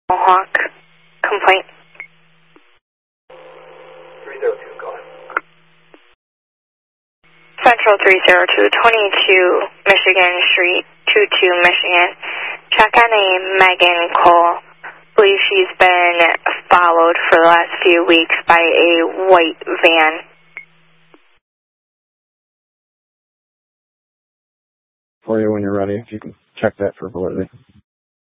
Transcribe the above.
Mohawk complaint. 302, go ahead. Central 302, 22 Michigan Street, 22 Michigan. Check on a Megan Cole. Believe she's been followed for the last few weeks by a white van. For you when you're ready, if you can check that for validity.